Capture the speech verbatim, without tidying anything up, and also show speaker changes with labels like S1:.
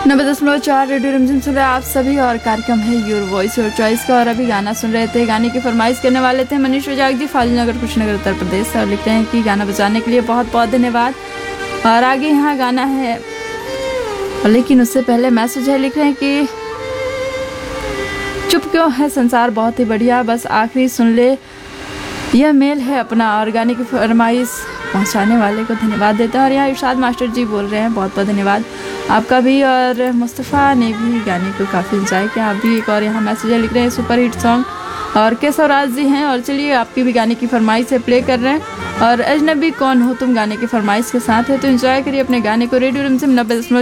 S1: नब्बे दशमलव चार रेडियो रिमझिम सुन रहे आप सभी और कार्यक्रम है योर वॉइस योर चॉइस का। और अभी गाना सुन रहे थे, गाने की फरमाइश करने वाले थे मनीष रजाक जी, फाजिल नगर कुशीनगर उत्तर प्रदेश से। और लिख रहे हैं कि गाना बजाने के लिए बहुत बहुत धन्यवाद। और आगे यहाँ गाना है, लेकिन उससे पहले मैसेज है, लिख रहे हैं कि चुप क्यों है संसार बहुत ही बढ़िया, बस आखिरी सुन ले यह मेल है अपना। और गाने की फरमाइश पहुंचाने वाले को धन्यवाद देते हैं। और यहाँ इरशाद मास्टर जी बोल रहे हैं बहुत बहुत धन्यवाद आपका भी। और मुस्तफ़ा ने भी गाने को काफ़ी इंजॉय किया, आप भी। एक और यहाँ मैसेज लिख रहे हैं सुपर हिट सॉन्ग और केशवराज जी हैं। और चलिए आपकी भी गाने की फरमाइश से प्ले कर रहे हैं। और अजनबी कौन हो तुम गाने की फरमाइश के साथ है, तो एंजॉय करिए अपने गाने को। रेडियो रिमझिम नब्बे दशमलव